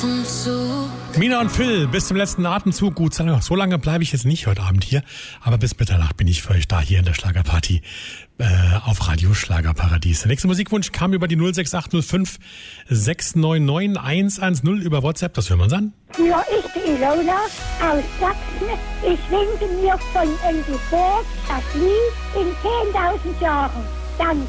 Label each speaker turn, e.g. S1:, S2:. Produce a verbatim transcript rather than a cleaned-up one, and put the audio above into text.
S1: Mina und Phil, bis zum letzten Atemzug. Gut, so lange bleibe ich jetzt nicht heute Abend hier, aber bis Mitternacht bin ich für euch da hier in der Schlagerparty äh, auf Radio Schlagerparadies. Der nächste Musikwunsch kam über die null sechs acht null fünf sechs neun neun eins eins null über WhatsApp. Das hören wir uns an.
S2: Ja, ich bin Ilona aus Sachsen. Ich wünsche mir von Engelberg das Lied in zehntausend Jahren. Danke.